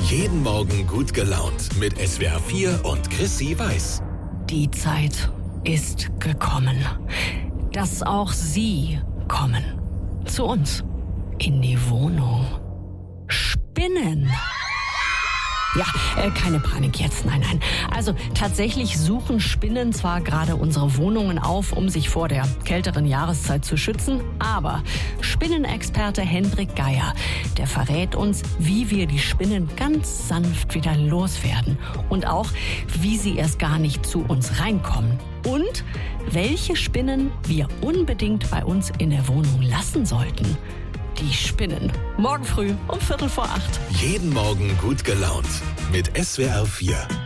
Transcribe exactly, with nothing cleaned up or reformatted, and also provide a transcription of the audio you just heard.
Jeden Morgen gut gelaunt mit S W R vier und Chrissy Weiß. Die Zeit ist gekommen, dass auch Sie kommen. Zu uns. In die Wohnung. Spinnen. Ja, äh, keine Panik jetzt, nein, nein. Also tatsächlich suchen Spinnen zwar gerade unsere Wohnungen auf, um sich vor der kälteren Jahreszeit zu schützen, aber Spinnenexperte Hendrik Geier, der verrät uns, wie wir die Spinnen ganz sanft wieder loswerden und auch, wie sie erst gar nicht zu uns reinkommen und welche Spinnen wir unbedingt bei uns in der Wohnung lassen sollten. Die Spinnen. Morgen früh um Viertel vor acht. Jeden Morgen gut gelaunt mit S W R vier.